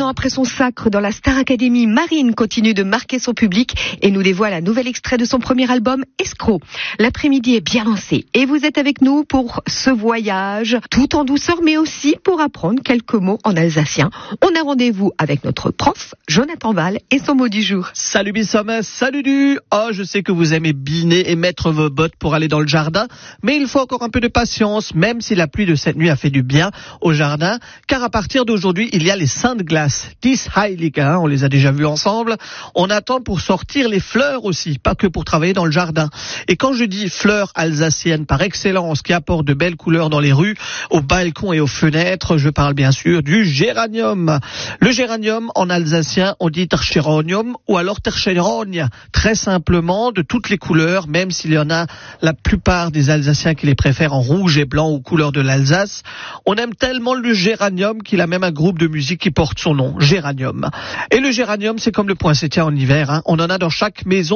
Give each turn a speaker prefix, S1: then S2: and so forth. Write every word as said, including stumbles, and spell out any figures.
S1: après son sacre dans la Star Academy, Marine continue de marquer son public et nous dévoile un nouvel extrait de son premier album, Escroc. L'après-midi est bien lancé et vous êtes avec nous pour ce voyage, tout en douceur, mais aussi pour apprendre quelques mots en alsacien. On a rendez-vous avec notre prof, Jonathan Val, et son mot du jour.
S2: Salut Bissom, salut du. Oh, je sais que vous aimez biner et mettre vos bottes pour aller dans le jardin, mais il faut encore un peu de patience, même si la pluie de cette nuit a fait du bien au jardin, car à partir d'aujourd'hui, il y a les saintes glaces, Dies Heilige, hein, on les a déjà vus ensemble. On attend pour sortir les fleurs aussi, pas que pour travailler dans le jardin. Et quand je dis fleurs alsaciennes par excellence, qui apportent de belles couleurs dans les rues, aux balcons et aux fenêtres, je parle bien sûr du géranium. Le géranium, en alsacien, on dit tercheronium ou alors tercheronia. Très simplement, de toutes les couleurs, même s'il y en a la plupart des Alsaciens qui les préfèrent en rouge et blanc aux couleurs de l'Alsace. On aime tellement le géranium qu'il a même un groupe de musique qui porte son nom, Géranium. Et le géranium, c'est comme le poinsettia en hiver, hein. On en a dans chaque maison.